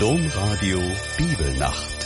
Domradio Bibelnacht.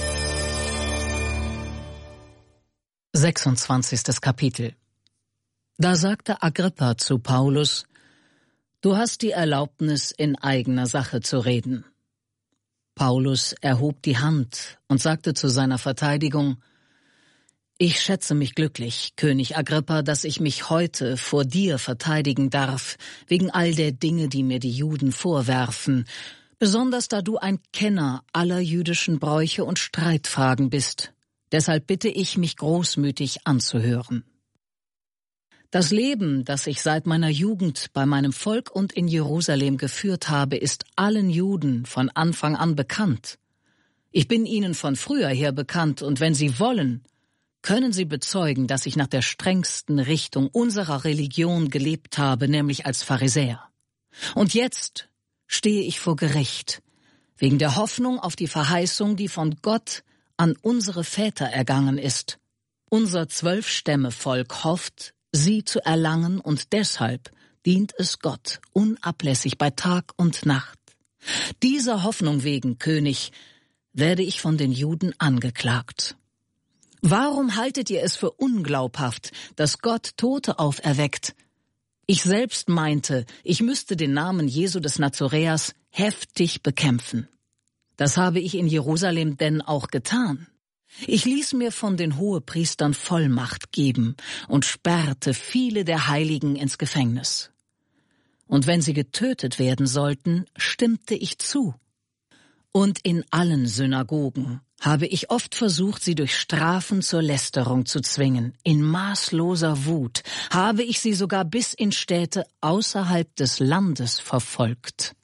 26. Kapitel. Da sagte Agrippa zu Paulus: Du hast die Erlaubnis, in eigener Sache zu reden. Paulus erhob die Hand und sagte zu seiner Verteidigung: Ich schätze mich glücklich, König Agrippa, dass ich mich heute vor dir verteidigen darf, wegen all der Dinge, die mir die Juden vorwerfen, besonders da du ein Kenner aller jüdischen Bräuche und Streitfragen bist. Deshalb bitte ich, mich großmütig anzuhören. Das Leben, das ich seit meiner Jugend bei meinem Volk und in Jerusalem geführt habe, ist allen Juden von Anfang an bekannt. Ich bin ihnen von früher her bekannt, und wenn sie wollen, können sie bezeugen, dass ich nach der strengsten Richtung unserer Religion gelebt habe, nämlich als Pharisäer. Und jetzt stehe ich vor Gericht, wegen der Hoffnung auf die Verheißung, die von Gott an unsere Väter ergangen ist. Unser 12-Stämme-Volk hofft, sie zu erlangen, und deshalb dient es Gott unablässig bei Tag und Nacht. Dieser Hoffnung wegen, König, werde ich von den Juden angeklagt. Warum haltet ihr es für unglaubhaft, dass Gott Tote auferweckt? Ich selbst meinte, ich müsste den Namen Jesu des Nazoräers heftig bekämpfen. Das habe ich in Jerusalem denn auch getan. Ich ließ mir von den Hohepriestern Vollmacht geben und sperrte viele der Heiligen ins Gefängnis. Und wenn sie getötet werden sollten, stimmte ich zu. Und in allen Synagogen habe ich oft versucht, sie durch Strafen zur Lästerung zu zwingen. In maßloser Wut habe ich sie sogar bis in Städte außerhalb des Landes verfolgt.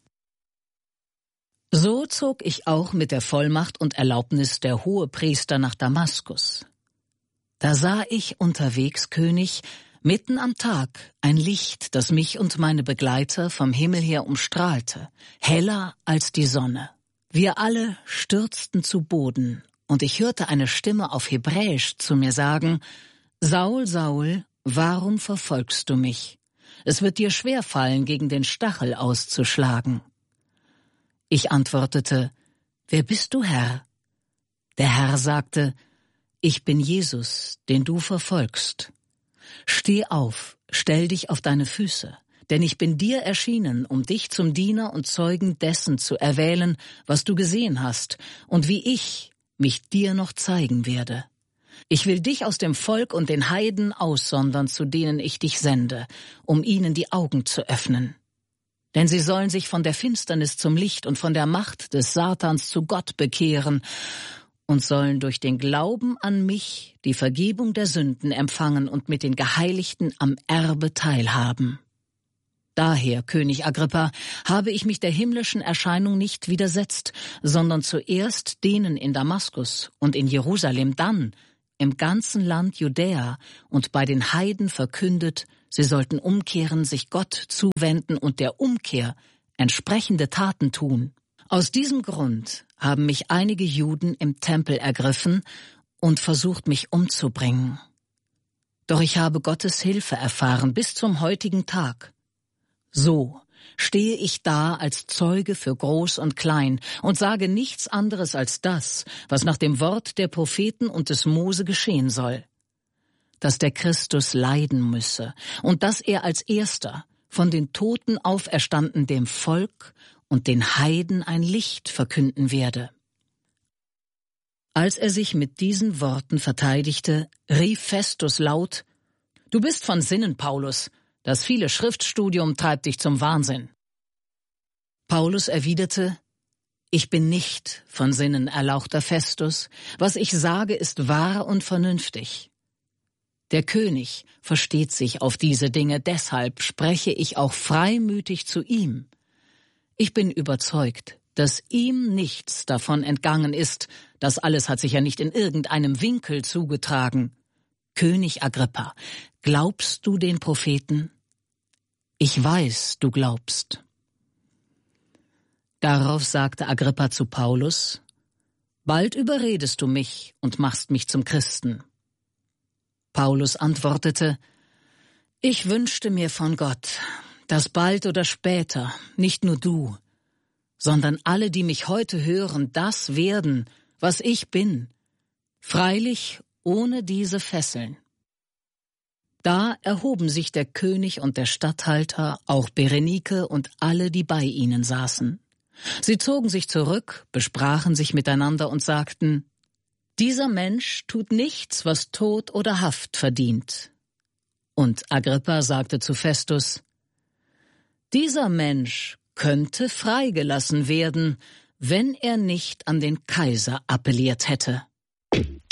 So zog ich auch mit der Vollmacht und Erlaubnis der Hohepriester nach Damaskus. Da sah ich unterwegs, König, mitten am Tag ein Licht, das mich und meine Begleiter vom Himmel her umstrahlte, heller als die Sonne. Wir alle stürzten zu Boden, und ich hörte eine Stimme auf Hebräisch zu mir sagen: Saul, Saul, warum verfolgst du mich? Es wird dir schwerfallen, gegen den Stachel auszuschlagen. Ich antwortete: Wer bist du, Herr? Der Herr sagte: Ich bin Jesus, den du verfolgst. Steh auf, stell dich auf deine Füße, denn ich bin dir erschienen, um dich zum Diener und Zeugen dessen zu erwählen, was du gesehen hast, und wie ich mich dir noch zeigen werde. Ich will dich aus dem Volk und den Heiden aussondern, zu denen ich dich sende, um ihnen die Augen zu öffnen. Denn sie sollen sich von der Finsternis zum Licht und von der Macht des Satans zu Gott bekehren und sollen durch den Glauben an mich die Vergebung der Sünden empfangen und mit den Geheiligten am Erbe teilhaben. Daher, König Agrippa, habe ich mich der himmlischen Erscheinung nicht widersetzt, sondern zuerst denen in Damaskus und in Jerusalem, dann im ganzen Land Judäa und bei den Heiden verkündet, sie sollten umkehren, sich Gott zuwenden und der Umkehr entsprechende Taten tun. Aus diesem Grund haben mich einige Juden im Tempel ergriffen und versucht, mich umzubringen. Doch ich habe Gottes Hilfe erfahren bis zum heutigen Tag. So stehe ich da als Zeuge für Groß und Klein und sage nichts anderes als das, was nach dem Wort der Propheten und des Mose geschehen soll: dass der Christus leiden müsse und dass er als Erster von den Toten auferstanden dem Volk und den Heiden ein Licht verkünden werde. Als er sich mit diesen Worten verteidigte, rief Festus laut: Du bist von Sinnen, Paulus. Das viele Schriftstudium treibt dich zum Wahnsinn. Paulus erwiderte: Ich bin nicht von Sinnen, erlauchter Festus. Was ich sage, ist wahr und vernünftig. Der König versteht sich auf diese Dinge, deshalb spreche ich auch freimütig zu ihm. Ich bin überzeugt, dass ihm nichts davon entgangen ist. Das alles hat sich ja nicht in irgendeinem Winkel zugetragen. König Agrippa, glaubst du den Propheten? Ich weiß, du glaubst. Darauf sagte Agrippa zu Paulus: Bald überredest du mich und machst mich zum Christen. Paulus antwortete: Ich wünschte mir von Gott, dass bald oder später nicht nur du, sondern alle, die mich heute hören, das werden, was ich bin, freilich ohne diese Fesseln. Da erhoben sich der König und der Statthalter, auch Berenike und alle, die bei ihnen saßen. Sie zogen sich zurück, besprachen sich miteinander und sagten: Dieser Mensch tut nichts, was Tod oder Haft verdient. Und Agrippa sagte zu Festus: Dieser Mensch könnte freigelassen werden, wenn er nicht an den Kaiser appelliert hätte.